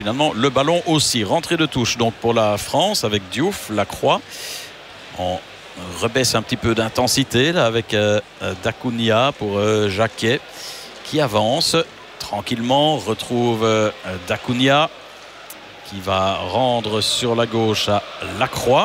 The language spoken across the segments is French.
Finalement, le ballon aussi. Rentrée de touche donc pour la France avec Diouf, Lacroix. On rebaisse un petit peu d'intensité là avec Dacunia pour Jacquet qui avance tranquillement. Retrouve Dacunia qui va rendre sur la gauche à Lacroix.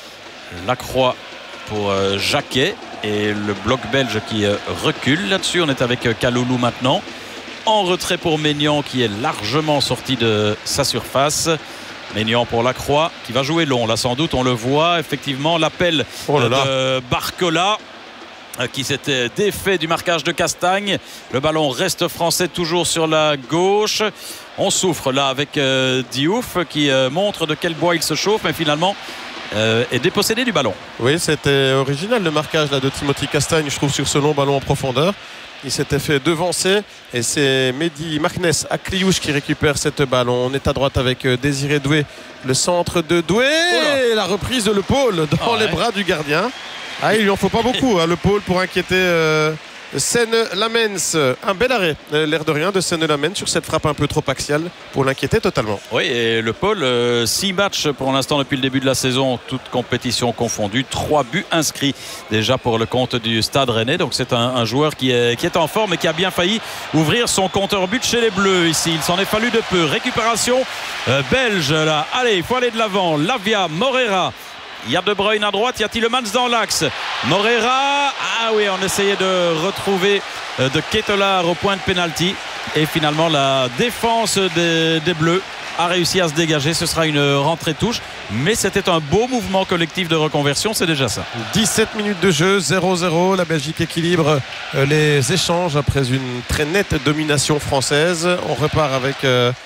Lacroix pour Jacquet et le bloc belge qui recule là-dessus. On est avec Kaloulou maintenant. En retrait pour Maignan qui est largement sorti de sa surface. Maignan pour Lacroix qui va jouer long. Là sans doute on le voit effectivement. L'appel de Barcola qui s'était défait du marquage de Castagne. Le ballon reste français toujours sur la gauche. On souffre là avec Diouf qui montre de quel bois il se chauffe mais finalement est dépossédé du ballon. Oui, c'était original le marquage là, de Timothy Castagne, je trouve, sur ce long ballon en profondeur. Il s'était fait devancer et c'est Mehdi Maknes Akliouche qui récupère cette ballon. On est à droite avec Désiré Doué, le centre de Doué et la reprise de Le Paul dans les bras du gardien. Il lui en faut pas beaucoup, Le Paul, pour inquiéter Senne Lamens. Un bel arrêt, l'air de rien, de Senne Lamens sur cette frappe un peu trop axiale pour l'inquiéter totalement. Oui, et Le Paul, 6 matchs pour l'instant depuis le début de la saison, toutes compétitions confondues, 3 buts inscrits déjà pour le compte du Stade Rennais. Donc c'est un joueur qui est en forme et qui a bien failli ouvrir son compteur but chez les Bleus ici. Il s'en est fallu de peu. Récupération belge là. Allez, il faut aller de l'avant. Lavia, Moreira. Il y a De Bruyne à droite, il y a Tielemans dans l'axe. Moreira, oui, on essayait de retrouver de Ketelaar au point de pénalty. Et finalement, la défense des Bleus a réussi à se dégager. Ce sera une rentrée touche. Mais c'était un beau mouvement collectif de reconversion, c'est déjà ça. 17 minutes de jeu, 0-0. La Belgique équilibre les échanges après une très nette domination française. On repart avec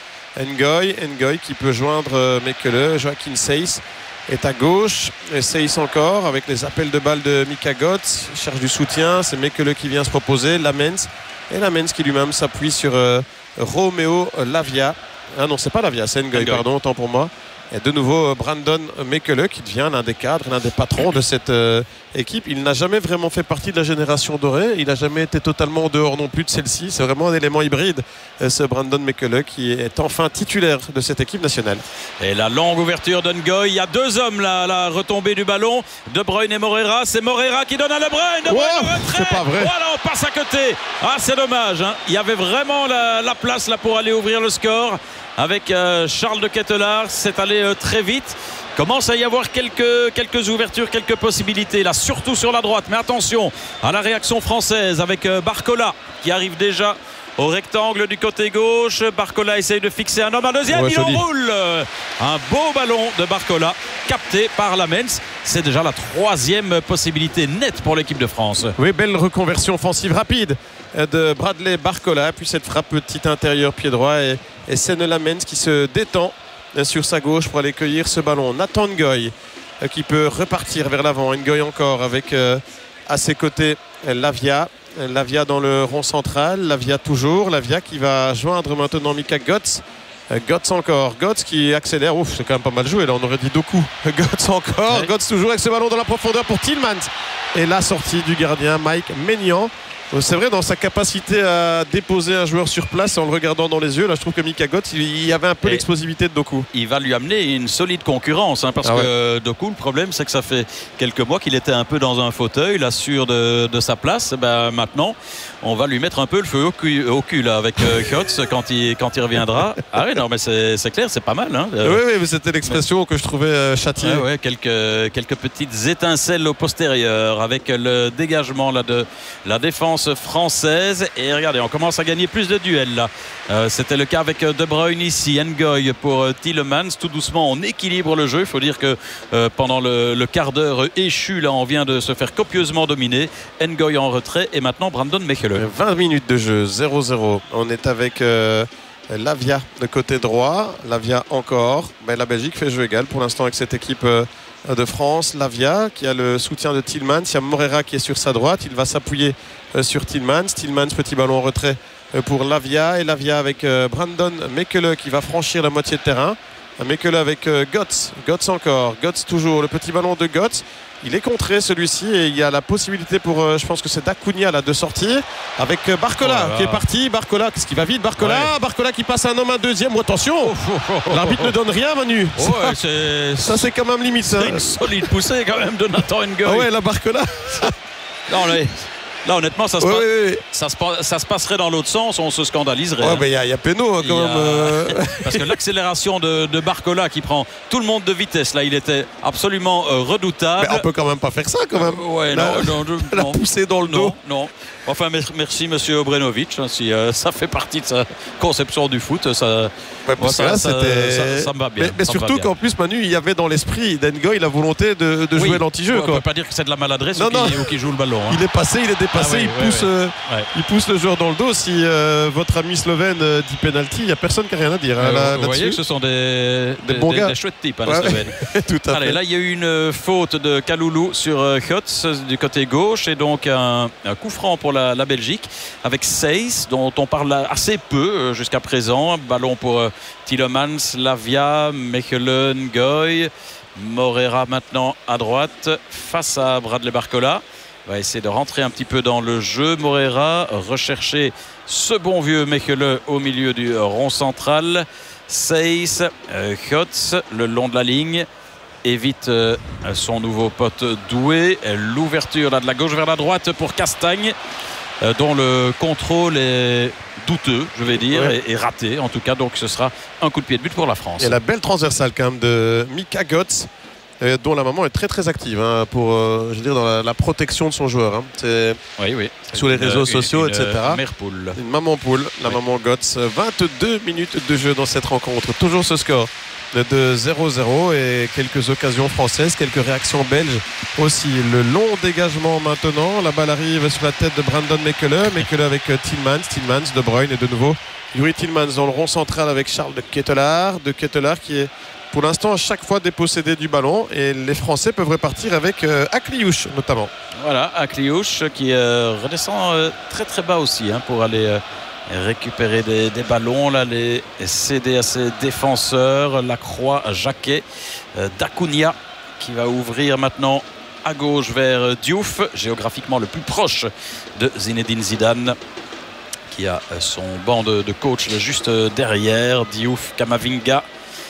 Ngoy. Ngoy qui peut joindre Mekele. Joachim Seyss est à gauche, et Seyss encore avec les appels de balles de Mika Götze. Il cherche du soutien, c'est Mekele qui vient se proposer. Lamens qui lui-même s'appuie sur Romeo Lavia. Ah non, c'est pas Lavia, c'est Ngoy, pardon, autant pour moi. Et de nouveau Brandon Mekele qui devient l'un des cadres, l'un des patrons de cette équipe. Il n'a jamais vraiment fait partie de la génération dorée. Il n'a jamais été totalement en dehors non plus de celle-ci. C'est vraiment un élément hybride, ce Brandon Mekele qui est enfin titulaire de cette équipe nationale. Et la longue ouverture de Ngoy. Il y a 2 hommes là à la retombée du ballon. De Bruyne et Moreira. C'est Moreira qui donne à De Bruyne. De Bruyne retrait. C'est pas vrai. Voilà, on passe à côté. C'est dommage. Il y avait vraiment la place là pour aller ouvrir le score. Avec Charles de Ketelaar, c'est allé très vite. Commence à y avoir quelques ouvertures, quelques possibilités là, surtout sur la droite. Mais attention à la réaction française avec Barcola qui arrive déjà au rectangle du côté gauche. Barcola essaye de fixer un homme, un deuxième, il enroule. Un beau ballon de Barcola capté par Lamens. C'est déjà la 3e possibilité nette pour l'équipe de France. Oui, belle reconversion offensive rapide de Bradley Barcola. Puis cette frappe petit intérieur pied droit et Senne Lamens qui se détend sur sa gauche pour aller cueillir ce ballon. Nathan Ngoy qui peut repartir vers l'avant. Ngoy encore avec à ses côtés Lavia dans le rond central. Lavia toujours. Lavia qui va joindre maintenant Mika Götze. Götze encore. Götze qui accélère. Ouf, c'est quand même pas mal joué. Là, on aurait dit Doku. Götze encore. Götze toujours avec ce ballon dans la profondeur pour Tielemans. Et la sortie du gardien Mike Maignan. C'est vrai, dans sa capacité à déposer un joueur sur place en le regardant dans les yeux, là je trouve que Mika Götze, il y avait un peu l'explosivité de Doku. Il va lui amener une solide concurrence parce que Doku, le problème c'est que ça fait quelques mois qu'il était un peu dans un fauteuil, là sûr de sa place. Maintenant on va lui mettre un peu le feu au cul là, avec Götze quand il reviendra. Oui, non mais c'est clair, c'est pas mal. Oui, mais c'était l'expression que je trouvais châtiée. Quelques petites étincelles au postérieur avec le dégagement là, de la défense française. Et regardez, on commence à gagner plus de duels là. C'était le cas avec De Bruyne ici. Ngoy pour Tielemans. Tout doucement on équilibre le jeu. Il faut dire que pendant le quart d'heure échu là, on vient de se faire copieusement dominer. Ngoy en retrait et maintenant Brandon Mekele. 20 minutes de jeu, 0-0. On est avec Lavia de côté droit. Lavia encore. La Belgique fait jeu égal pour l'instant avec cette équipe de France. Lavia qui a le soutien de Tielemans. Il y a Moreira qui est sur sa droite. Il va s'appuyer sur Tielemans. Tielemans, petit ballon en retrait pour Lavia. Et Lavia avec Brandon Mekele qui va franchir la moitié de terrain. Mekele avec Götze. Götze encore. Götze toujours. Le petit ballon de Götze Il est contré celui-ci et il y a la possibilité pour, je pense que c'est Dacunia là, de sortir avec Barcola qui est parti. Barcola, qu'est-ce qui va vite? Barcola qui passe un homme, un deuxième. Oh, attention, l'arbitre ne donne rien, Manu. Ça c'est quand même limite. C'est une solide poussée quand même de Nathan Ngoy. Ah ouais, la Barcola. Non, là, honnêtement, ça se passerait dans l'autre sens, on se scandaliserait. Ouais, mais il y a péno hein, quand même. Parce que l'accélération de Barcola qui prend tout le monde de vitesse, là, il était absolument redoutable. Mais on peut quand même pas faire ça, quand même. La pousser dans le dos. Non. Enfin, merci Monsieur Obrenovic. Hein, si ça fait partie de sa conception du foot, ça me va bien. Mais surtout qu'en plus, Manu, il y avait dans l'esprit d'Ngoy la volonté de jouer l'anti-jeu. On ne peut pas dire que c'est de la maladresse ou qu'il joue le ballon. Hein. Il est passé, il est dépassé, il pousse le joueur dans le dos. Si votre ami slovène dit penalty, il n'y a personne qui n'a rien à dire. Vous voyez que ce sont des chouettes types, hein, les Slovènes. Tout à fait. Là, il y a eu une faute de Kalulu sur Götz du côté gauche et donc un coup franc pour la Belgique avec Seys dont on parle assez peu jusqu'à présent. Ballon pour Tielemans, Lavia, Mechelen, Ngoy, Moreira maintenant à droite face à Bradley Barcola. Va essayer de rentrer un petit peu dans le jeu. Moreira rechercher ce bon vieux Mechelen au milieu du rond central. Seys, Götz le long de la ligne évite son nouveau pote Doué. L'ouverture là de la gauche vers la droite pour Castagne dont le contrôle est douteux, je vais dire, et raté en tout cas. Donc ce sera un coup de pied de but pour la France. Et la belle transversale quand même de Mika Götz, dont la maman est très très active hein, pour, je veux dire, dans la protection de son joueur. Hein. C'est sur les réseaux sociaux, etc. Mère poule. Une maman poule, la maman Götz. 22 minutes de jeu dans cette rencontre. Toujours ce score de 0-0 et quelques occasions françaises, quelques réactions belges aussi. Le long dégagement maintenant, la balle arrive sur la tête de Brandon Mechelen avec Tielemans, De Bruyne et de nouveau Yuri Tielemans dans le rond central avec Charles de Ketelaar qui est pour l'instant à chaque fois dépossédé du ballon et les Français peuvent repartir avec Akliouche notamment. Voilà, Akliouche qui redescend très très bas aussi hein, pour aller récupérer des ballons, là, les céder à ses défenseurs. Lacroix, Jacquet, Dacunia qui va ouvrir maintenant à gauche vers Diouf, géographiquement le plus proche de Zinedine Zidane qui a son banc de coach là, juste derrière. Diouf, Camavinga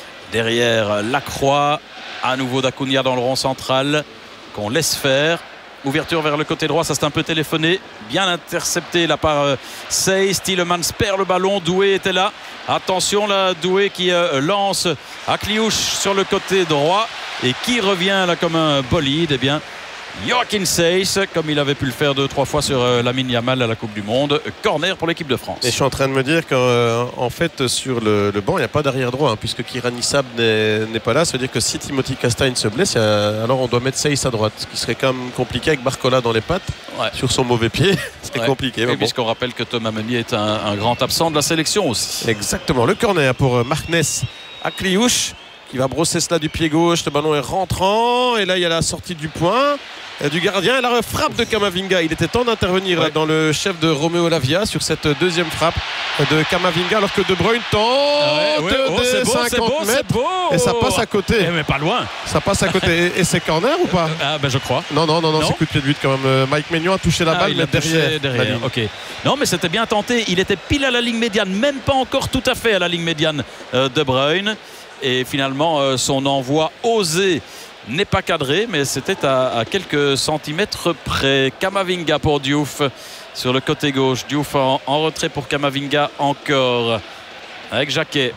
derrière Lacroix, à nouveau Dacunia dans le rond central qu'on laisse faire. Ouverture vers le côté droit, ça c'est un peu téléphoné, bien intercepté là par Seys. Tielemans perd le ballon, Doué était là, attention là, Doué qui lance Akliouche sur le côté droit et qui revient là comme un bolide. Eh bien Joachim Seys, comme il avait pu le faire 2-3 fois sur Lamine Yamal à la Coupe du Monde. Corner pour l'équipe de France. Et je suis en train de me dire qu'en fait sur le banc il n'y a pas d'arrière droit hein, puisque Kiran Issab n'est pas là. Ça veut dire que si Timothy Castagne se blesse, alors on doit mettre Seys à droite, ce qui serait quand même compliqué avec Barcola dans les pattes sur son mauvais pied. C'est compliqué. Et puisqu'on rappelle que Thomas Meunier est un grand absent de la sélection aussi. Exactement. Le corner pour Marknes Akliouche qui va brosser cela du pied gauche. Le ballon est rentrant et là il y a la sortie du point du gardien et la frappe de Camavinga. Il était temps d'intervenir là, dans le chef de Romeo Lavia sur cette deuxième frappe de Camavinga alors que De Bruyne tente de 50 mètres et ça passe à côté. Mais pas loin. Ça passe à côté. Et c'est corner ou pas? Je crois. Non, c'est coup de pied de but quand même. Mike Maignan a touché la balle mais derrière. Ok. Non mais c'était bien tenté. Il était pile à la ligne médiane, même pas encore tout à fait à la ligne médiane De Bruyne. Et finalement son envoi osé n'est pas cadré, mais c'était à quelques centimètres près. Camavinga pour Diouf sur le côté gauche. Diouf en retrait pour Camavinga encore avec Jacquet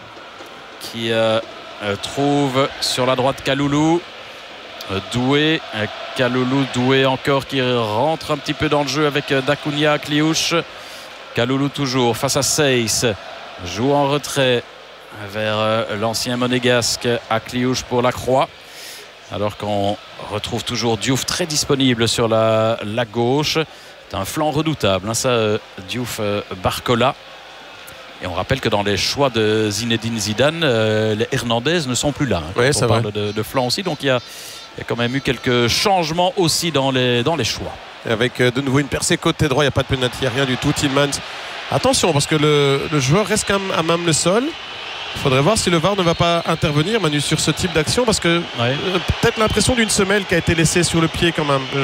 qui trouve sur la droite Kalulu. Doué, Doué encore qui rentre un petit peu dans le jeu avec Dacunia, Akliouche. Kalulu toujours face à Seys, joue en retrait vers l'ancien monégasque. Akliouche pour Lacroix. Alors qu'on retrouve toujours Diouf très disponible sur la gauche. C'est un flanc redoutable, hein, ça, Diouf Barcola. Et on rappelle que dans les choix de Zinedine Zidane, les Hernandez ne sont plus là. Hein, quand on parle de flanc aussi. Donc il y a quand même eu quelques changements aussi dans les choix. Et avec de nouveau une percée côté droit, il n'y a pas de pénalty, rien du tout. Tielemans, attention parce que le joueur reste quand même à même le sol. Il faudrait voir si le VAR ne va pas intervenir, Manu, sur ce type d'action, parce que peut-être l'impression d'une semelle qui a été laissée sur le pied quand même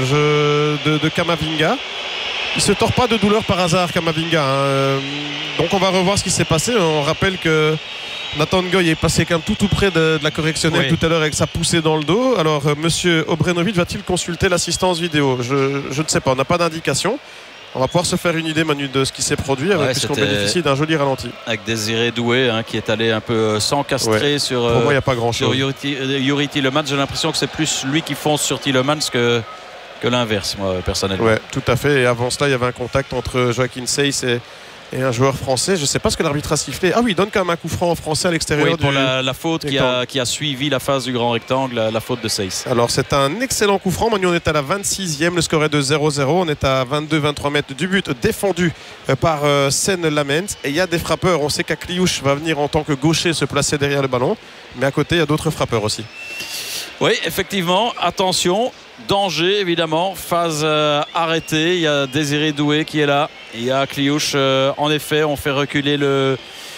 de Camavinga. Il se tord pas de douleur par hasard, Camavinga. Donc on va revoir ce qui s'est passé. On rappelle que Nathan Ngoy est passé quand même tout près de la correctionnelle tout à l'heure avec sa poussée dans le dos. Alors monsieur Obrenovic va-t-il consulter l'assistance vidéo? Je ne sais pas, on n'a pas d'indication. On va pouvoir se faire une idée, Manu, de ce qui s'est produit, puisqu'on bénéficie d'un joli ralenti. Avec Désiré Doué qui est allé un peu s'encastrer sur, pour moi, il n'y a pas grand-chose. Yuri Tielemans. J'ai l'impression que c'est plus lui qui fonce sur Tielemans que l'inverse, moi, personnellement. Oui, tout à fait. Et avant cela, il y avait un contact entre Joaquin Seyss et un joueur français. Je ne sais pas ce que l'arbitre a sifflé. Ah oui, il donne quand même un coup franc en français à l'extérieur. Oui, pour la faute qui a suivi la phase du grand rectangle, la faute de Seyss. Alors c'est un excellent coup franc. Manu, on est à la 26e, le score est de 0-0. On est à 22-23 mètres du but défendu par Sen Lamens. Et il y a des frappeurs. On sait qu'Akliouche va venir en tant que gaucher se placer derrière le ballon. Mais à côté, il y a d'autres frappeurs aussi. Oui, effectivement, attention. Danger évidemment, phase arrêtée, il y a Désiré Doué qui est là, il y a Akliouche, en effet on fait reculer le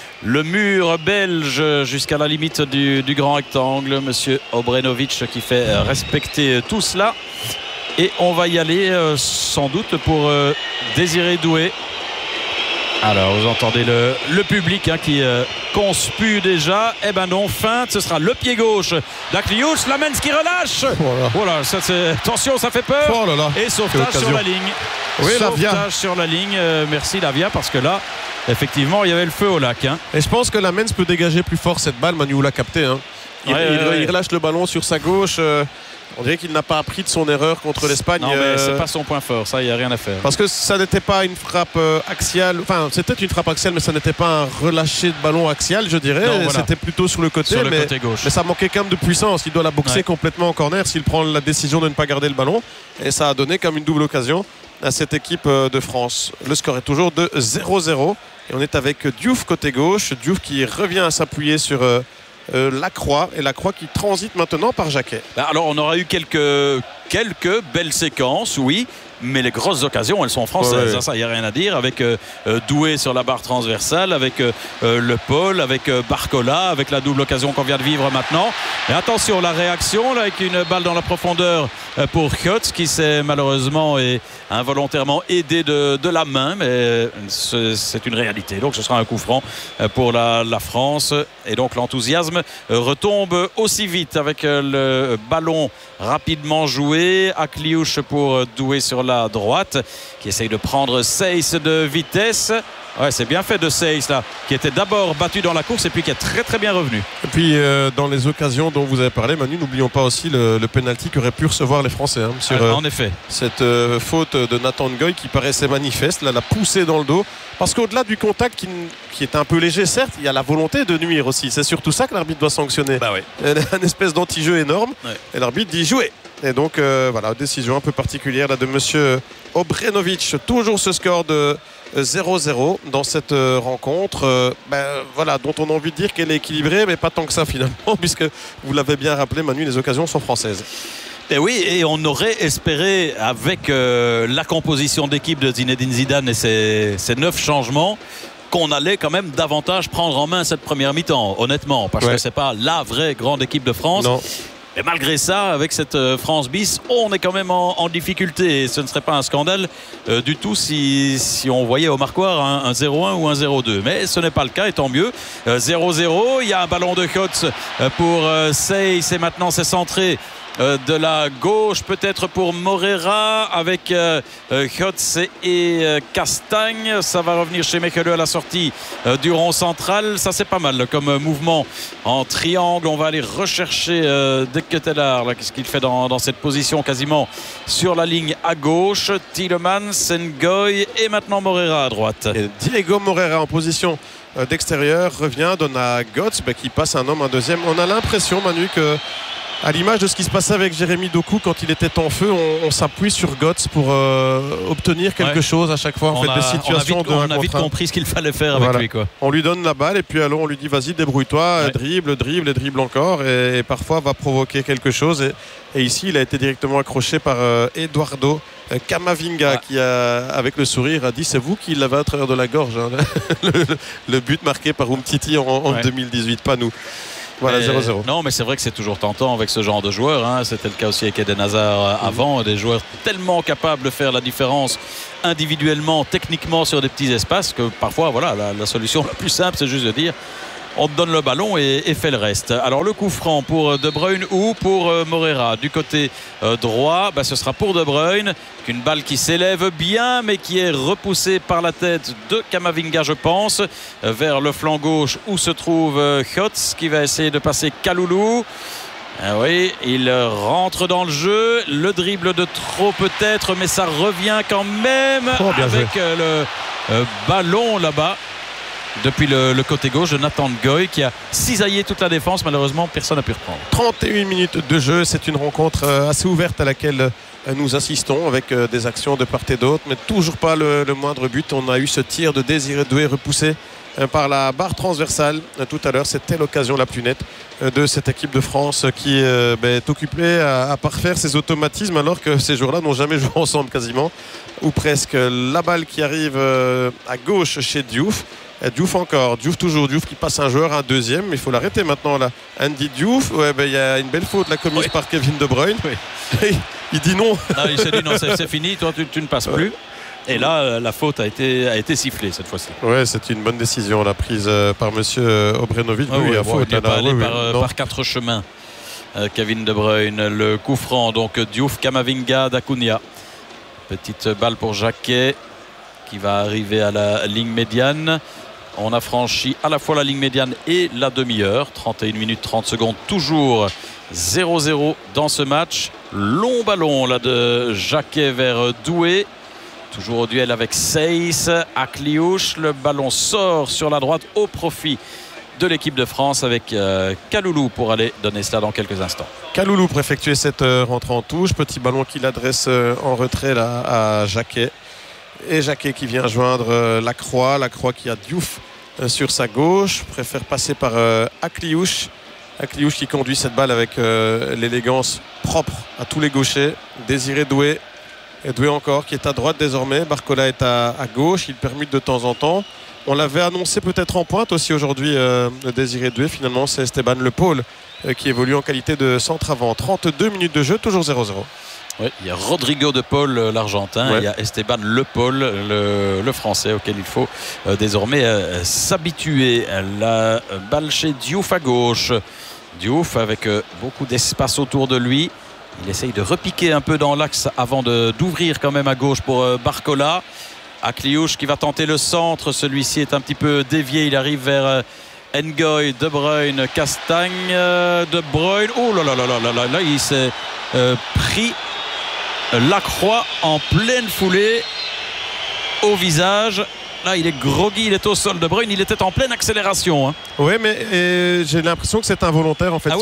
mur belge jusqu'à la limite du grand rectangle, monsieur Obrenovic qui fait respecter tout cela et on va y aller sans doute pour Désiré Doué. Alors vous entendez le public qui conspue déjà. Eh ben non, feinte, ce sera le pied gauche d'Akliouche, Lamens qui relâche. Voilà, ça c'est attention, ça fait peur. Oh là là. Et sauvetage sur la ligne. Oui, sauvetage sur la ligne. Merci Lavia, parce que là effectivement il y avait le feu au lac. Et je pense que Lamens peut dégager plus fort cette balle. Manu l'a capté. Il relâche le ballon sur sa gauche. On dirait qu'il n'a pas appris de son erreur contre l'Espagne. Non, mais c'est pas son point fort, ça, il n'y a rien à faire. Parce que ça n'était pas une frappe axiale. Enfin, c'était une frappe axiale, mais ça n'était pas un relâché de ballon axial, je dirais. Non, voilà. C'était plutôt sur le côté. Côté gauche. Mais ça manquait quand même de puissance. Il doit la boxer complètement en corner s'il prend la décision de ne pas garder le ballon. Et ça a donné comme une double occasion à cette équipe de France. Le score est toujours de 0-0. Et on est avec Diouf côté gauche. Diouf qui revient à s'appuyer sur Lacroix, et Lacroix qui transite maintenant par Jacquet. Alors on aura eu quelques belles séquences, oui, mais les grosses occasions elles sont françaises, ça il n'y a rien à dire, avec Doué sur la barre transversale, avec Le Paul, avec Barcola, avec la double occasion qu'on vient de vivre maintenant. Et attention, la réaction là, avec une balle dans la profondeur pour Kjotz qui s'est malheureusement et involontairement aidé de la main, mais c'est une réalité, donc ce sera un coup franc pour la France, et donc l'enthousiasme retombe aussi vite avec le ballon rapidement joué. Akliouche pour Doué sur la droite qui essaye de prendre Seyss de vitesse. Ouais, c'est bien fait de Seyss là, qui était d'abord battu dans la course et puis qui est très très bien revenu. Et puis dans les occasions dont vous avez parlé, Manu, n'oublions pas aussi le penalty qu'auraient pu recevoir les Français sur en effet cette faute de Nathan Ngoy qui paraissait manifeste, là, la poussée dans le dos, parce qu'au-delà du contact qui est un peu léger certes, il y a la volonté de nuire aussi. C'est surtout ça que l'arbitre doit sanctionner. Une espèce d'anti-jeu énorme, et l'arbitre dit jouer. Et donc voilà, décision un peu particulière là de monsieur Obrenovic. Toujours ce score de 0-0 dans cette rencontre, voilà, dont on a envie de dire qu'elle est équilibrée, mais pas tant que ça finalement, puisque vous l'avez bien rappelé, Manu, les occasions sont françaises. Et oui, et on aurait espéré, avec la composition d'équipe de Zinedine Zidane et ses 9 changements, qu'on allait quand même davantage prendre en main cette première mi-temps, honnêtement, parce que c'est pas la vraie grande équipe de France. Non. Et malgré ça, avec cette France bis, on est quand même en difficulté. Et ce ne serait pas un scandale du tout si on voyait au marquoir un 0-1 ou un 0-2. Mais ce n'est pas le cas, et tant mieux. 0-0, il y a un ballon de Kjotz pour Seyss, et maintenant c'est centré de la gauche peut-être pour Moreira avec Kjotz et Castagne. Ça va revenir chez Mechele à la sortie du rond central. Ça c'est pas mal comme mouvement en triangle. On va aller rechercher De Ketelaar. Qu'est-ce qu'il fait dans cette position quasiment sur la ligne à gauche? Tielemans, Ngoy et maintenant Moreira à droite. Et Diego Moreira en position d'extérieur revient, donne à Götze qui passe un homme, un deuxième. On a l'impression, Manu, que à l'image de ce qui se passait avec Jérémy Doku quand il était en feu, on s'appuie sur Götze pour obtenir quelque chose à chaque fois. Des situations on a vite compris ce qu'il fallait faire avec lui, quoi. On lui donne la balle et puis alors on lui dit vas-y, débrouille-toi, dribble et dribble encore, et parfois va provoquer quelque chose. Et ici il a été directement accroché par Eduardo Kamavinga qui avec le sourire a dit c'est vous qui l'avez à travers de la gorge hein, le but marqué par Umtiti en 2018, pas nous. Voilà, 0-0. Non, mais c'est vrai que c'est toujours tentant avec ce genre de joueurs. Hein. C'était le cas aussi avec Eden Hazard avant. Des joueurs tellement capables de faire la différence individuellement, techniquement sur des petits espaces que parfois, voilà, la solution la plus simple, c'est juste de dire on te donne le ballon et fait le reste. Alors le coup franc pour De Bruyne ou pour Moreira. Du côté droit, ce sera pour De Bruyne. Une balle qui s'élève bien mais qui est repoussée par la tête de Kamavinga, je pense, vers le flanc gauche où se trouve Khotz qui va essayer de passer Kalulu. Ah oui, il rentre dans le jeu. Le dribble de trop peut-être, mais ça revient quand même avec le ballon là-bas. Depuis le côté gauche de Nathan Ngoy qui a cisaillé toute la défense. Malheureusement, personne n'a pu reprendre. 31 minutes de jeu. C'est une rencontre assez ouverte à laquelle nous assistons avec des actions de part et d'autre, mais toujours pas le moindre but. On a eu ce tir de Désiré Doué repoussé par la barre transversale tout à l'heure. C'était l'occasion la plus nette de cette équipe de France qui est occupée à parfaire ses automatismes alors que ces joueurs-là n'ont jamais joué ensemble quasiment, ou presque. La balle qui arrive à gauche chez Diouf. Diouf encore, Diouf toujours, Diouf qui passe un joueur, un deuxième, mais il faut l'arrêter maintenant là. Andy Diouf, il y a une belle faute la commise par Kevin De Bruyne. Il dit non. Il s'est dit non, c'est fini, toi tu ne passes plus. Et là, la faute a été sifflée cette fois-ci. Ouais, c'est une bonne décision la prise par monsieur Obrenovic. Il n'est pas allé par quatre chemins. Kevin De Bruyne, le coup franc, donc Diouf, Kamavinga, Dacunia. Petite balle pour Jacquet qui va arriver à la ligne médiane. On a franchi à la fois la ligne médiane et la demi-heure. 31 minutes 30 secondes, toujours 0-0 dans ce match. Long ballon là de Jacquet vers Doué. Toujours au duel avec Seyss, Akliouche. Le ballon sort sur la droite au profit de l'équipe de France avec Kalulu pour aller donner cela dans quelques instants. Kalulu pour effectuer cette rentrée en touche. Petit ballon qu'il adresse en retrait là, à Jacquet. Et Jacquet qui vient joindre Lacroix. Lacroix qui a Diouf sur sa gauche. Préfère passer par Akliouche. Akliouche qui conduit cette balle avec l'élégance propre à tous les gauchers. Désiré Doué. Et Doué encore qui est à droite désormais. Barcola est à gauche. Il permute de temps en temps. On l'avait annoncé peut-être en pointe aussi aujourd'hui, Désiré Doué. Finalement, c'est Esteban Le Paul qui évolue en qualité de centre avant. 32 minutes de jeu, toujours 0-0. Oui, il y a Rodrigo De Paul, l'Argentin. Il y a Esteban Le Paul, le Français, auquel il faut désormais s'habituer. La balle chez Diouf à gauche. Diouf avec beaucoup d'espace autour de lui. Il essaye de repiquer un peu dans l'axe avant d'ouvrir quand même à gauche pour Barcola. Akliouche qui va tenter le centre. Celui-ci est un petit peu dévié. Il arrive vers Ngoy, De Bruyne, Castagne, De Bruyne. Oh là là là là là là, il s'est pris Lacroix en pleine foulée au visage. Là, il est groggy, il est au sol. De Bruyne, il était en pleine accélération. Hein. Oui, mais j'ai l'impression que c'est involontaire en fait.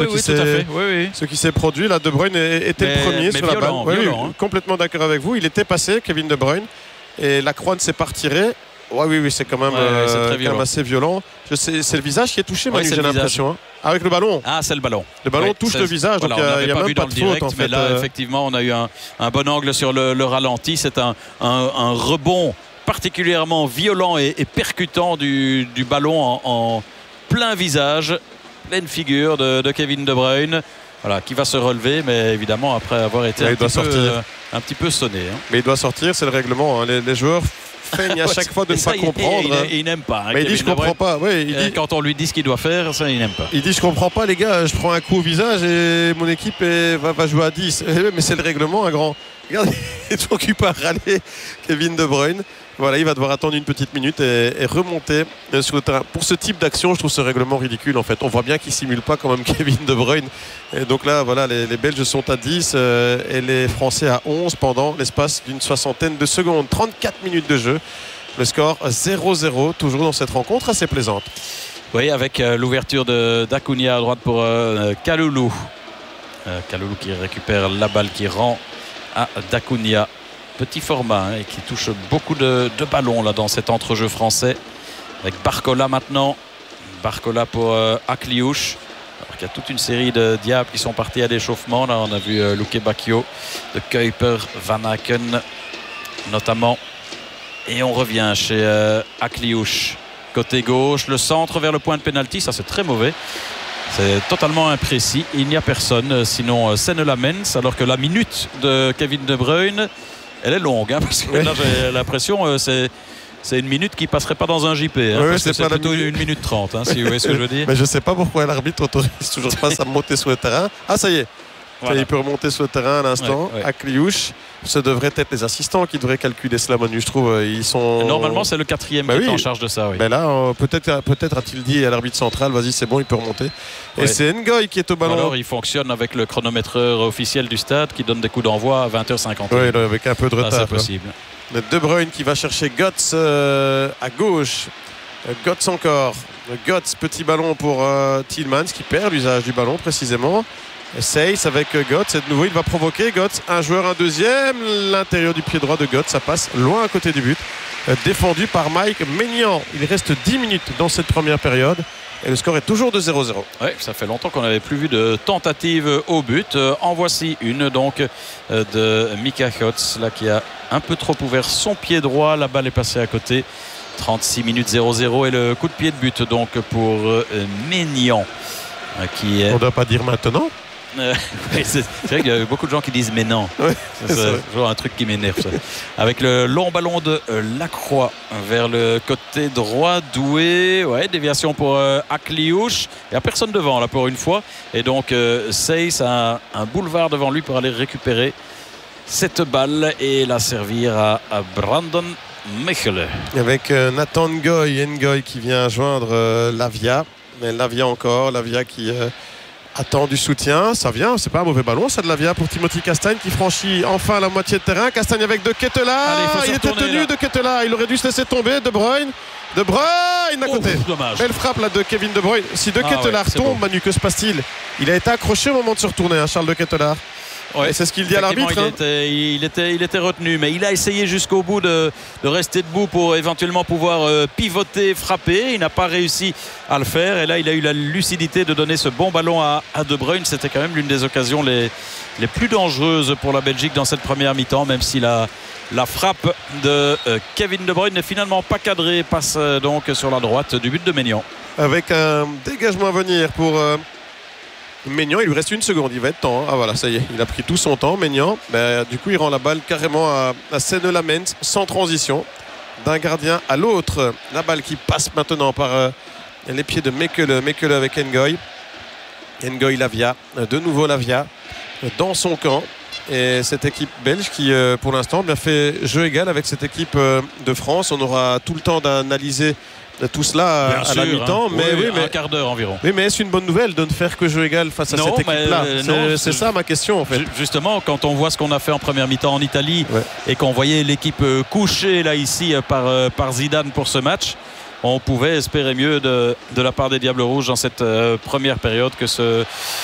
Ce qui s'est produit. Là, De Bruyne était le premier sur violent, la balle. Violent, hein. Complètement d'accord avec vous. Il était passé, Kevin De Bruyne, et Lacroix ne s'est pas retiré. Oui, c'est quand même, assez violent. C'est le visage qui est touché, Manu, j'ai l'impression. Hein. Avec le ballon. Ah, c'est le ballon. Le ballon touche le visage, donc il n'y a même pas de faute. En fait. Mais là, effectivement, on a eu un bon angle sur le ralenti. C'est un rebond particulièrement violent et percutant du ballon en plein visage, pleine figure de Kevin De Bruyne. Voilà, qui va se relever, mais évidemment après avoir été un petit peu sonné. Hein. Mais il doit sortir, c'est le règlement. Hein. Les joueurs feignent à chaque fois de ne pas comprendre. Il n'aime pas. Hein, mais il dit je comprends pas. Quand on lui dit ce qu'il doit faire, ça il n'aime pas. Il dit je comprends pas les gars, je prends un coup au visage et mon équipe va jouer à 10. Mais c'est le règlement, un grand. Regarde, il est occupé à râler Kevin De Bruyne. Voilà, il va devoir attendre une petite minute et remonter sur le terrain. Pour ce type d'action, je trouve ce règlement ridicule en fait. On voit bien qu'il ne simule pas quand même Kevin De Bruyne. Et donc là, voilà, les Belges sont à 10 et les Français à 11 pendant l'espace d'une soixantaine de secondes. 34 minutes de jeu. Le score 0-0, toujours dans cette rencontre assez plaisante. Oui, avec l'ouverture d'Acuna à droite pour Kalulu. Kalulu qui récupère la balle, qui rend à Dacunia. Petit format et qui touche beaucoup de ballons là dans cet entrejeu français. Avec Barcola maintenant. Barcola pour Akliouche. Alors qu'il y a toute une série de diables qui sont partis à l'échauffement. Là on a vu Luque Bacchio, de Kuiper, Van Aken, notamment. Et on revient chez Akliouche. Côté gauche, le centre vers le point de pénalty, ça c'est très mauvais. C'est totalement imprécis. Il n'y a personne, sinon Senne Lamens, alors que la minute de Kevin De Bruyne, elle est longue, hein, parce que là j'ai l'impression c'est une minute qui passerait pas dans un JP. Hein, parce que c'est plutôt 1 minute 30, hein, si vous voyez ce que je veux dire. Mais je sais pas pourquoi l'arbitre autorise toujours pas à monter sur le terrain. Ah, ça y est. Voilà. Il peut remonter sur le terrain à l'instant. Ouais. Akliouche, ce devrait être les assistants qui devraient calculer cela, Manu, je trouve. Ils sont... Normalement, c'est le 4e qui est en charge de ça. Oui. Mais là, peut-être a-t-il dit à l'arbitre central, vas-y, c'est bon, il peut remonter. Ouais. Et c'est Ngoy qui est au ballon. Alors, il fonctionne avec le chronométreur officiel du stade qui donne des coups d'envoi à 20h50. Oui, là, avec un peu de retard. C'est possible. De Bruyne qui va chercher Götze à gauche. Götze encore. Götze, petit ballon pour Tielemans qui perd l'usage du ballon précisément. Seyss avec Götze, et de nouveau il va provoquer Götze, un joueur, un deuxième, l'intérieur du pied droit de Götze, ça passe loin à côté du but, défendu par Mike Maignan. Il reste 10 minutes dans cette première période et le score est toujours de 0-0. Oui, ça fait longtemps qu'on n'avait plus vu de tentative au but. En voici une donc de Mika Götze là, qui a un peu trop ouvert son pied droit, la balle est passée à côté. 36 minutes 0-0 et le coup de pied de but donc pour Maignan. Qui est... On ne doit pas dire maintenant. Oui, c'est vrai qu'il y a beaucoup de gens qui disent mais non. Ouais, c'est toujours un truc qui m'énerve ça. Avec le long ballon de Lacroix vers le côté droit, Doué, déviation pour Akliouche. Il n'y a personne devant là pour une fois. Et donc Seyss a un boulevard devant lui pour aller récupérer cette balle et la servir à Brandon Mechelen. Avec Nathan Ngoy qui vient joindre Lavia. Mais Lavia encore, Lavia qui attend du soutien. Ça vient, c'est pas un mauvais ballon ça de Lavia pour Timothy Castagne qui franchit enfin la moitié de terrain. Castagne avec De Ketelaere. Il était tenu De Ketelaere. Il aurait dû se laisser tomber. De Bruyne à côté. Dommage. Belle frappe là de Kevin De Bruyne. Si De Ketelaere tombe, bon. Manu, que se passe-t-il? Il a été accroché au moment de se retourner, hein, Charles De Ketelaere. Ouais, c'est ce qu'il dit à l'arbitre. Il était retenu, mais il a essayé jusqu'au bout de rester debout pour éventuellement pouvoir pivoter, frapper. Il n'a pas réussi à le faire. Et là, il a eu la lucidité de donner ce bon ballon à De Bruyne. C'était quand même l'une des occasions les plus dangereuses pour la Belgique dans cette première mi-temps, même si la frappe de Kevin De Bruyne n'est finalement pas cadrée. Passe donc sur la droite du but de Maignan. Avec un dégagement à venir pour... Maignan, il lui reste 1 seconde, il va être temps. Ah voilà, ça y est, il a pris tout son temps, Maignan. Du coup, il rend la balle carrément à Senne Lamens, sans transition, d'un gardien à l'autre. La balle qui passe maintenant par les pieds de Mechelen avec Ngoy Lavia, de nouveau Lavia, dans son camp. Et cette équipe belge qui, pour l'instant, bien fait jeu égal avec cette équipe de France. On aura tout le temps d'analyser tout cela à la mi-temps, hein. mais un quart d'heure environ. Oui, mais est-ce une bonne nouvelle de ne faire que jeu égal face à cette équipe-là? C'est ça ma question en fait. Justement, quand on voit ce qu'on a fait en première mi-temps en Italie et qu'on voyait l'équipe couchée là ici par Zidane pour ce match, on pouvait espérer mieux de la part des Diables Rouges dans cette première période que ce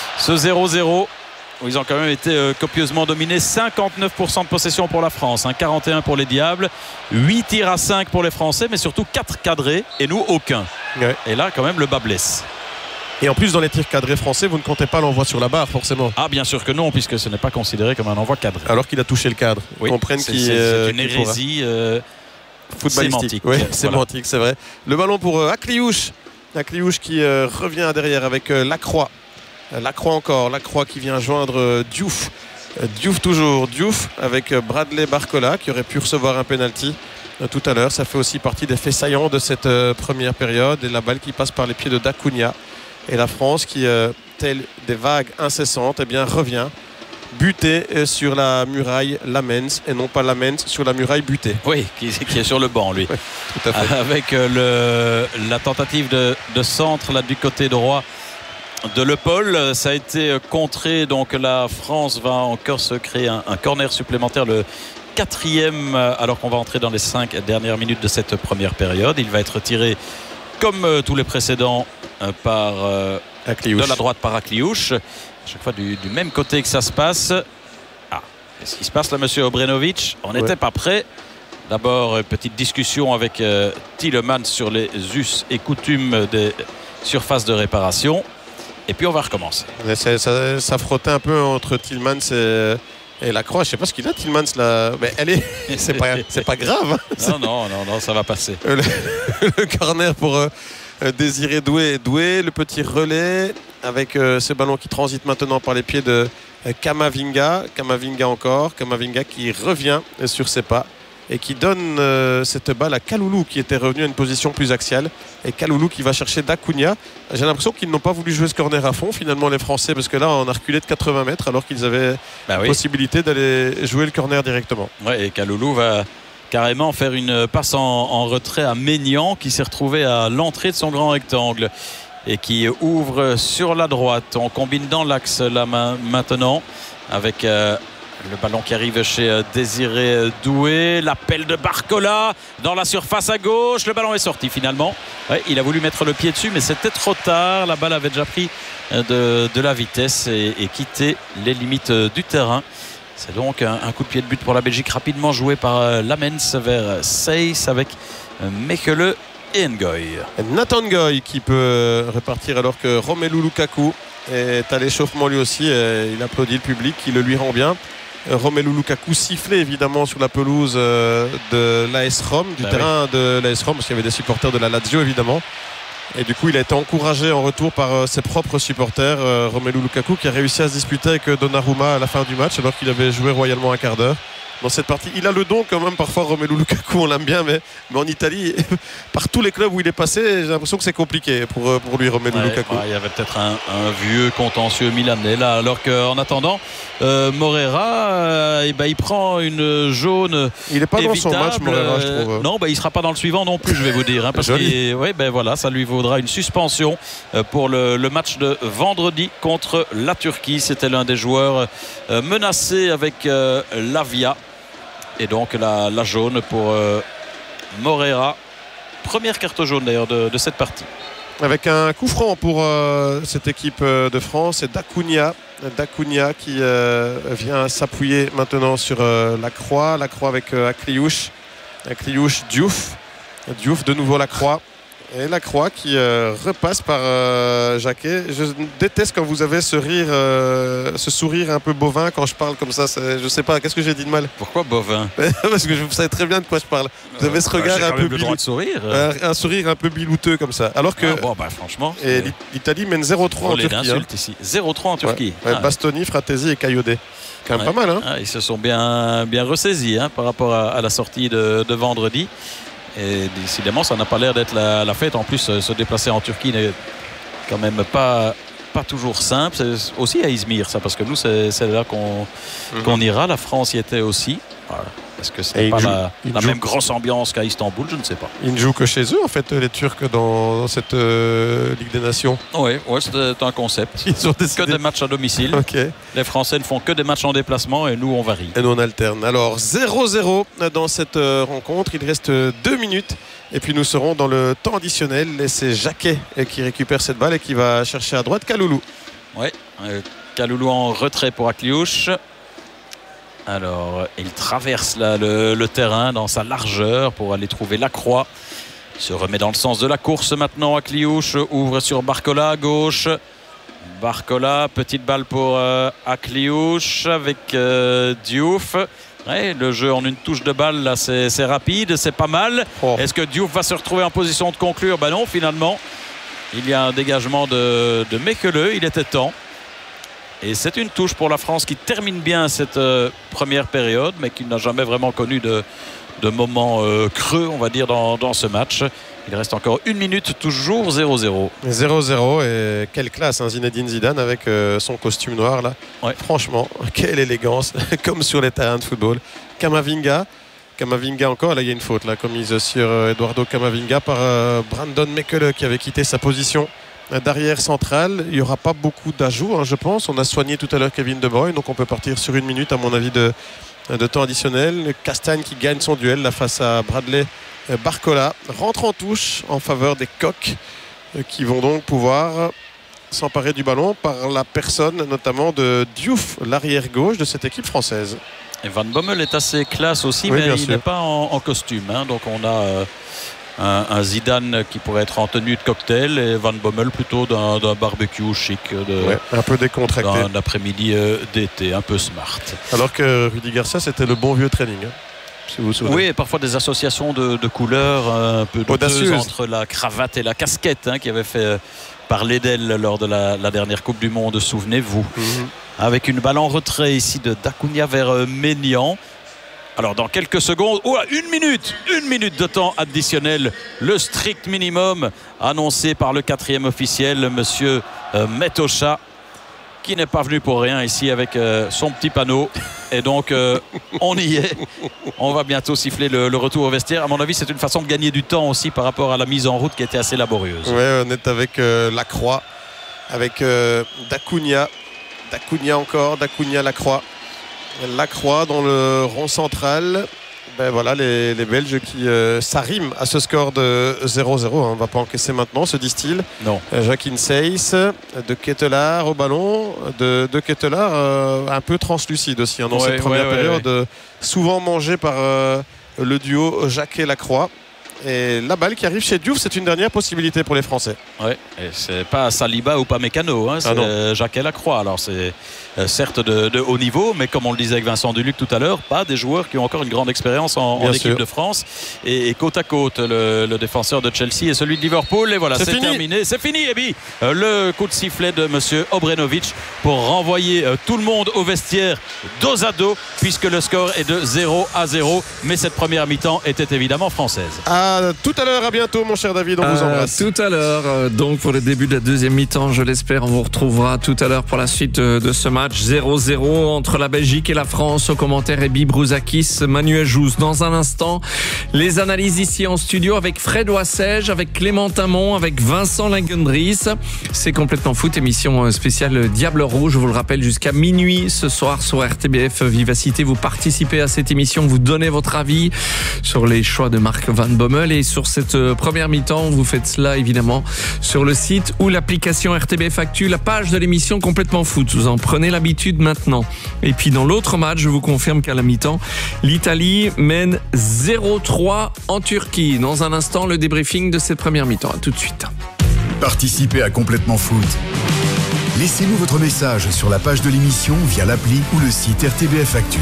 0-0. Où ils ont quand même été copieusement dominés. 59% de possession pour la France, 41 pour les Diables, 8 tirs à 5 pour les Français, mais surtout 4 cadrés et nous aucun. Et là quand même le bas blesse. Et en plus dans les tirs cadrés français, vous ne comptez pas l'envoi sur la barre forcément? Ah bien sûr que non, puisque ce n'est pas considéré comme un envoi cadré. Alors qu'il a touché le cadre. Oui, c'est une hérésie footballistique. Oui, sémantique, c'est vrai. Le ballon pour Akliouche. Akliouche qui revient derrière avec Lacroix. Lacroix encore, Lacroix qui vient joindre Diouf. Diouf toujours, Diouf avec Bradley Barcola qui aurait pu recevoir un penalty tout à l'heure. Ça fait aussi partie des faits saillants de cette première période. Et la balle qui passe par les pieds de Dacunia. Et la France qui, telle des vagues incessantes, revient buté sur la muraille Lamens et non pas Lamens sur la muraille butée. Oui, qui est sur le banc lui. Oui, tout à fait. Avec la tentative de centre là du côté droit de Le Paul, ça a été contré, donc la France va encore se créer un corner supplémentaire, le 4e, alors qu'on va entrer dans les 5 dernières minutes de cette première période. Il va être tiré comme tous les précédents par de la droite par Akliouche, à chaque fois du même côté que ça se passe. Qu'est-ce qui se passe là, monsieur Obrenovic? On n'était pas prêt. D'abord, petite discussion avec Tielemans sur les us et coutumes des surfaces de réparation. Et puis on va recommencer. Ça frottait un peu entre Tielemans Et Lacroix, je ne sais pas ce qu'il a, Tillmans, là. Mais c'est pas grave. Non, ça va passer. Le corner pour Désiré Doué. Doué, le petit relais avec ce ballon qui transite maintenant par les pieds de Camavinga. Camavinga qui revient sur ses pas et qui donne cette balle à Kaloulou qui était revenu à une position plus axiale. Et Kaloulou qui va chercher Dacunia. J'ai l'impression qu'ils n'ont pas voulu jouer ce corner à fond, finalement, les Français, parce que là, on a reculé de 80 mètres alors qu'ils avaient la possibilité d'aller jouer le corner directement. Ouais, et Kaloulou va carrément faire une passe en retrait à Maignan qui s'est retrouvé à l'entrée de son grand rectangle et qui ouvre sur la droite. On combine dans l'axe là maintenant avec le ballon qui arrive chez Désiré Doué. L'appel de Barcola dans la surface à gauche. Le ballon est sorti finalement. Ouais, il a voulu mettre le pied dessus, mais c'était trop tard. La balle avait déjà pris de la vitesse et quitté les limites du terrain. C'est donc un coup de pied de but pour la Belgique, rapidement joué par Lamens vers Seyss avec Mechelen et Ngoy. Nathan Ngoy qui peut repartir alors que Romelu Lukaku est à l'échauffement lui aussi. Il applaudit le public qui le lui rend bien. Romelu Lukaku sifflé évidemment sur la pelouse de l'AS Rome, du terrain de l'AS Rome, parce qu'il y avait des supporters de la Lazio évidemment. Et du coup il a été encouragé en retour par ses propres supporters. Romelu Lukaku qui a réussi à se disputer avec Donnarumma à la fin du match alors qu'il avait joué royalement un quart d'heure dans cette partie. Il a le don quand même parfois, Romelu Lukaku, on l'aime bien, mais en Italie, par tous les clubs où il est passé, j'ai l'impression que c'est compliqué pour lui, Romelu Lukaku. Il y avait peut-être un vieux contentieux milanais là, alors qu'en attendant Moreira il prend une jaune. Il n'est pas évitable. Dans son match, Moreira, je trouve. Non, il ne sera pas dans le suivant non plus, je vais vous dire, parce que ça lui vaudra une suspension pour le match de vendredi contre la Turquie. C'était l'un des joueurs menacés avec Lavia. Et donc la jaune pour Moreira. Première carte jaune d'ailleurs de cette partie. Avec un coup franc pour cette équipe de France. Et Dacunia qui vient s'appuyer maintenant sur Lacroix. Lacroix avec Akliouche. Akliouche, Diouf. Diouf de nouveau Lacroix. Et Lacroix qui repasse par Jacquet. Je déteste quand vous avez ce sourire un peu bovin quand je parle comme ça. Je sais pas, qu'est-ce que j'ai dit de mal? Pourquoi bovin? Parce que vous savez très bien de quoi je parle. Vous avez ce regard un peu un sourire un peu bilouteux comme ça. Alors que franchement. Et l'Italie mène 0-3 en Turquie. Ici. 0-3 en Turquie. Bastoni, Fratesi et Kayode. Quand même pas mal. Ils se sont bien ressaisis par rapport à la sortie de vendredi. Et décidément, ça n'a pas l'air d'être la fête. En plus, se déplacer en Turquie n'est quand même pas toujours simple. C'est aussi à Izmir, ça, parce que nous, c'est là qu'on ira. La France y était aussi. Voilà. Est-ce que c'est pas la même grosse ambiance qu'à Istanbul? Je ne sais pas. Ils ne jouent que chez eux, en fait, les Turcs, dans cette Ligue des Nations. Oui, c'est un concept. Ils ont décidé... Que des matchs à domicile. Okay. Les Français ne font que des matchs en déplacement et nous, on varie. Et nous, on alterne. Alors, 0-0 dans cette rencontre. Il reste 2 minutes. Et puis, nous serons dans le temps additionnel. Et c'est Jacquet qui récupère cette balle et qui va chercher à droite Kaloulou. Oui, Kaloulou en retrait pour Akliouche. Alors, il traverse le terrain dans sa largeur pour aller trouver Lacroix. Il se remet dans le sens de la course maintenant. Akliouche ouvre sur Barcola à gauche. Barcola, petite balle pour Akliouche avec Diouf. Ouais, le jeu en une touche de balle, là, c'est rapide, c'est pas mal. Est-ce que Diouf va se retrouver en position de conclure? Non, finalement. Il y a un dégagement de Mechelen, il était temps. Et c'est une touche pour la France qui termine bien cette première période, mais qui n'a jamais vraiment connu de moment creux, on va dire, dans ce match. Il reste encore 1 minute, toujours 0-0. 0-0 et quelle classe, Zinedine Zidane avec son costume noir là. Ouais. Franchement, quelle élégance, comme sur les terrains de football. Camavinga encore, là il y a une faute là, commise sur Eduardo Camavinga par Brandon Mechelen qui avait quitté sa position d'arrière central. Il n'y aura pas beaucoup d'ajouts, je pense. On a soigné tout à l'heure Kevin De Bruyne, donc on peut partir sur 1 minute à mon avis de temps additionnel. Castagne qui gagne son duel là, face à Bradley Barcola. Rentre en touche en faveur des Coqs qui vont donc pouvoir s'emparer du ballon par la personne notamment de Diouf, l'arrière gauche de cette équipe française. Et Van Bommel est assez classe aussi, mais il n'est pas en costume. Donc on a un Zidane qui pourrait être en tenue de cocktail et Van Bommel plutôt d'un barbecue chic, un peu décontracté, d'un après-midi d'été, un peu smart. Alors que Rudy Garcia, c'était le bon vieux training. Si vous vous souvenez. Oui, et parfois des associations de couleurs un peu douteuses entre la cravate et la casquette qui avait fait parler d'elle lors de la dernière Coupe du Monde, souvenez-vous. Avec une balle en retrait ici de Dacunia vers Maignan. Alors dans quelques secondes, une minute de temps additionnel, le strict minimum annoncé par le 4e officiel, monsieur Metocha, qui n'est pas venu pour rien ici avec son petit panneau. Et donc on y est. On va bientôt siffler le retour au vestiaire. À mon avis, c'est une façon de gagner du temps aussi par rapport à la mise en route qui était assez laborieuse. Oui, on est avec Lacroix, avec Dacunia. Dacunia, Lacroix dans le rond central. Ben voilà, les Belges qui s'arriment à ce score de 0-0. On ne va pas encaisser maintenant, se disent-ils. Non. Jacquin Seyss, de Ketelaar au ballon. De Ketelaar, un peu translucide aussi dans cette première période. Souvent mangé par le duo Jacquet-Lacroix. Et la balle qui arrive chez Diouf, c'est une dernière possibilité pour les Français. Oui, et c'est pas Saliba ou pas Mécano, c'est Jacquet-Lacroix. Alors c'est certes de haut niveau, mais comme on le disait avec Vincent Duluc tout à l'heure, pas des joueurs qui ont encore une grande expérience en équipe de France. Et côte à côte, le défenseur de Chelsea et celui de Liverpool. Et voilà, c'est terminé. C'est fini, et puis le coup de sifflet de monsieur Obrenovic pour renvoyer tout le monde au vestiaire dos à dos, puisque le score est de 0-0. Mais cette première mi-temps était évidemment française. Tout à l'heure, à bientôt mon cher David, on vous embrasse. Tout à l'heure, donc pour le début de la deuxième mi-temps, je l'espère, on vous retrouvera tout à l'heure pour la suite de ce match 0-0 entre la Belgique et la France. Au commentaire, Ebi Brouzakis, Manuel Jousse. Dans un instant, les analyses ici en studio avec Fred Oissège, avec Clément Tamon, avec Vincent Lingendries. C'est Complètement Foot, émission spéciale Diable Rouge, je vous le rappelle, jusqu'à minuit ce soir sur RTBF Vivacité. Vous participez à cette émission, vous donnez votre avis sur les choix de Marc Van Bommel. Et sur cette première mi-temps, vous faites cela évidemment sur le site ou l'application RTBF Actu, la page de l'émission Complètement Foot. Vous en prenez l'habitude maintenant. Et puis dans l'autre match, je vous confirme qu'à la mi-temps, l'Italie mène 0-3 en Turquie. Dans un instant, le débriefing de cette première mi-temps. À tout de suite. Participez à Complètement Foot. Laissez-nous votre message sur la page de l'émission via l'appli ou le site RTBF Actu.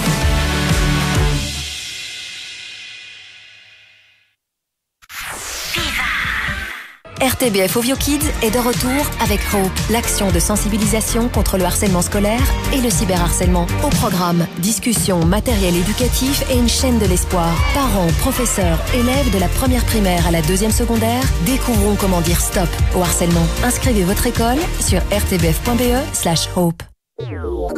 RTBF Ovio Kids est de retour avec Hope, l'action de sensibilisation contre le harcèlement scolaire et le cyberharcèlement. Au programme, discussions, matériel éducatif et une chaîne de l'espoir. Parents, professeurs, élèves de la première primaire à la deuxième secondaire, découvrons comment dire stop au harcèlement. Inscrivez votre école sur rtbf.be/hope.